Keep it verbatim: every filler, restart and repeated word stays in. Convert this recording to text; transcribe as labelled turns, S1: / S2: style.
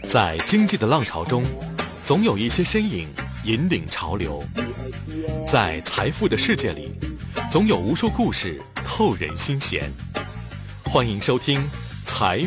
S1: 在经济的浪潮中，总有一些身影引领潮流；在财富的世界里，总有无数故事透人心弦。欢迎收听《财